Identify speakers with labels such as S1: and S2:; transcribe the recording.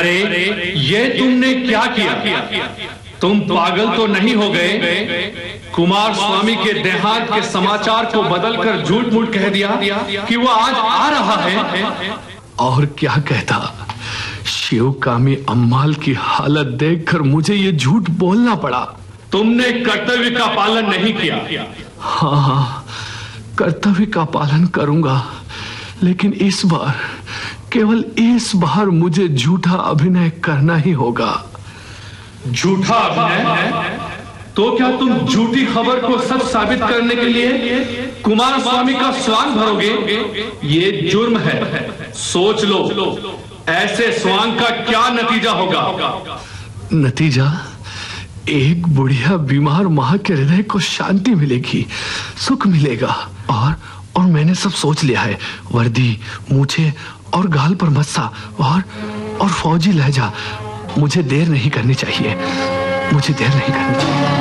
S1: अरे ये तुमने क्या किया? तुम पागल तो नहीं हो गए? कुमार स्वामी के देहांत के समाचार को बदलकर झूठ मूठ कह दिया कि वो आज आ रहा है।
S2: और क्या कहता, शिवकामी अम्माल की हालत देखकर मुझे ये झूठ बोलना पड़ा।
S1: तुमने कर्तव्य का पालन नहीं किया।
S2: हाँ, कर्तव्य का पालन करूंगा, लेकिन इस बार, केवल इस बार मुझे झूठा अभिनय करना ही होगा।
S1: झूठा अभिनय? तो क्या तुम झूठी खबर को सच साबित करने के लिए कुमार स्वामी का स्वांग भरोगे? ये जुर्म है, सोच लो ऐसे स्वांग का क्या नतीजा होगा।
S2: नतीजा? एक बुढ़िया बीमार मां के हृदय को शांति मिलेगी, सुख मिलेगा। और मैंने सब सोच लिया है। वर्दी, मूछे और गाल पर मस्सा और फौजी लहजा। मुझे देर नहीं करनी चाहिए, मुझे देर नहीं करनी चाहिए।